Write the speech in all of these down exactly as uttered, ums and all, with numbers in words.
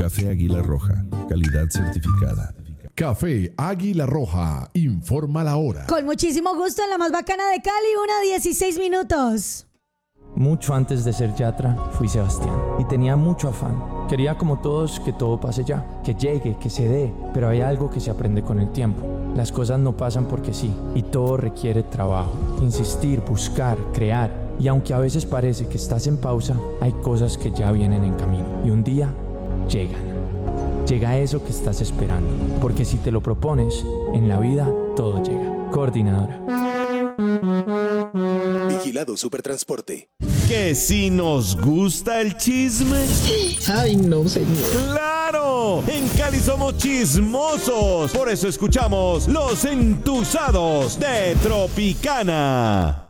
Café Águila Roja, calidad certificada. Café Águila Roja, informa la hora. Con muchísimo gusto en la más bacana de Cali, una dieciséis minutos. Mucho antes de ser Yatra, fui Sebastián y tenía mucho afán. Quería como todos que todo pase ya, que llegue, que se dé, pero hay algo que se aprende con el tiempo. Las cosas no pasan porque sí, y todo requiere trabajo, insistir, buscar, crear. Y aunque a veces parece que estás en pausa, hay cosas que ya vienen en camino y un día llegan. Llega eso que estás esperando, porque si te lo propones, en la vida todo llega. Coordinadora. Vigilado Supertransporte. Que si nos gusta el chisme. Ay, no, señor. ¡Claro! En Cali somos chismosos. Por eso escuchamos Los Entusados de Tropicana.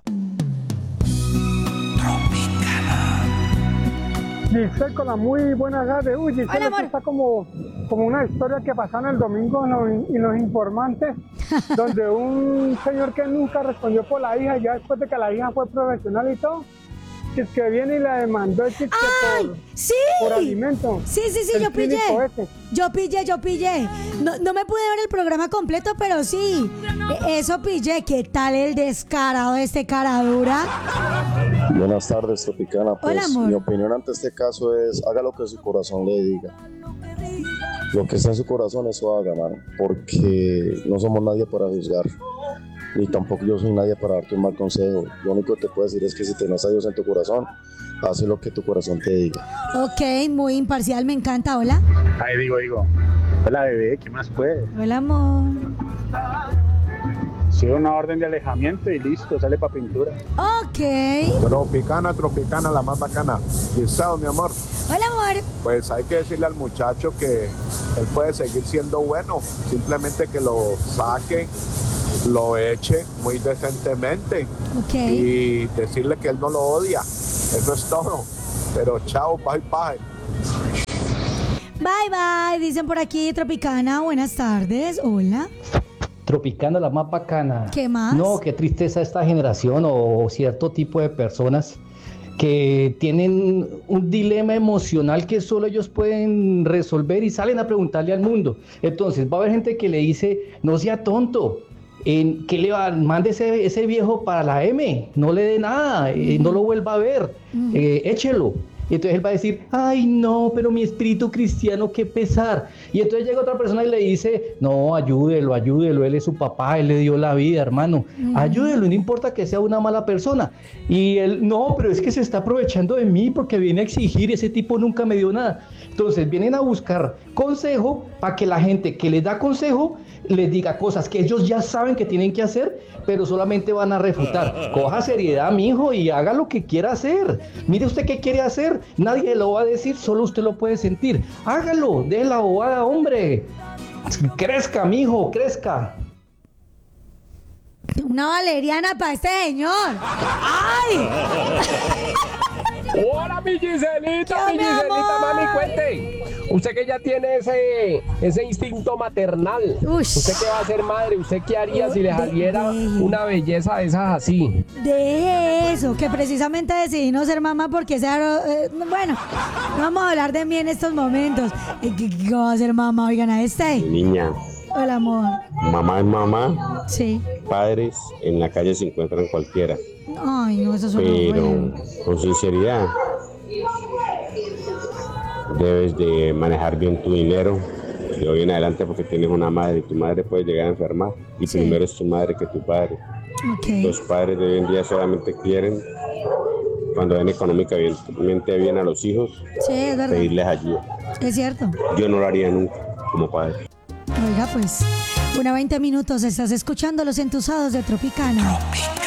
Giselle, con la muy buena tarde. Uy, Giselle, Hola, amor. está como, como una historia que pasó en el domingo en los, en los informantes, donde un señor que nunca respondió por la hija, ya después de que la hija fue profesional y todo, es que viene y la demandó el chiste por, sí. por alimento. Sí, sí, sí, El yo pillé. clínico ese. Yo pillé, yo pillé. No, no me pude ver el programa completo, pero sí. E- Eso pillé. ¿Qué tal el descarado de este cara dura? Buenas tardes, Tropicana. Pues Hola, amor. mi opinión ante este caso es: haga lo que su corazón le diga. Lo que está en su corazón, eso haga, mano. Porque no somos nadie para juzgar. Ni tampoco yo soy nadie para darte un mal consejo. Lo único que te puedo decir es que si tenés a Dios en tu corazón, haz lo que tu corazón te diga. Ok, muy imparcial, me encanta. Hola. Ahí digo, digo. Hola, bebé, ¿qué más puede? Hola, amor. Sí, una orden de alejamiento y listo, sale para pintura. Ok. Tropicana, Tropicana, la más bacana. Giselle, mi amor. Hola, amor. Pues hay que decirle al muchacho que él puede seguir siendo bueno, simplemente que lo saque, lo eche muy decentemente, Ok. y decirle que él no lo odia. Eso es todo. Pero chao, bye bye. Bye, bye. Dicen por aquí, Tropicana. Buenas tardes. Hola. Tropicana, la más bacana. ¿Qué más? No, qué tristeza esta generación o cierto tipo de personas que tienen un dilema emocional que solo ellos pueden resolver y salen a preguntarle al mundo. Entonces va a haber gente que le dice, no sea tonto, eh, que le va, mande ese, ese viejo para la M, no le dé nada, eh, no lo vuelva a ver, eh, échelo. Y entonces él va a decir, ay no, pero mi espíritu cristiano, qué pesar. Y entonces llega otra persona y le dice, no, ayúdelo, ayúdelo, él es su papá, él le dio la vida, hermano. Mm. Ayúdelo, no importa que sea una mala persona. Y él, no, pero es que se está aprovechando de mí porque viene a exigir, ese tipo nunca me dio nada. Entonces vienen a buscar consejo para que la gente que les da consejo les diga cosas que ellos ya saben que tienen que hacer, pero solamente van a refutar. Coja seriedad, mijo, y haga lo que quiera hacer. Mire usted qué quiere hacer, nadie lo va a decir, solo usted lo puede sentir. Hágalo, de la bobada, hombre. Crezca, mijo, crezca. Una valeriana para este señor. ¡Ay! Hola, mi Giselita, ¿Qué, mi mi Giselita, amor? mami, cuente. Usted que ya tiene ese, ese instinto maternal. Ush. ¿Usted qué va a ser madre? ¿Usted qué haría si le De- saliera de- una belleza de esas así? De eso, que precisamente decidí no ser mamá porque sea, eh, bueno, no vamos a hablar de mí en estos momentos. Eh, ¿Qué, qué va a ser mamá? Oigan a este. Niña, Hola, amor. mamá es mamá, Sí. padres en la calle se encuentran cualquiera, Ay, no, eso suena pero horrible. con sinceridad debes de manejar bien tu dinero de hoy en adelante, porque tienes una madre y tu madre puede llegar a enfermar y Sí. primero es tu madre que tu padre. Ok. Los padres de hoy en día solamente quieren, cuando ven económicamente bien a los hijos, Sí, es verdad. pedirles ayuda. Es cierto. Yo no lo haría nunca como padre. Oiga, pues, una veinte minutos, estás escuchando Los Entusados de Tropicana. Tropicana.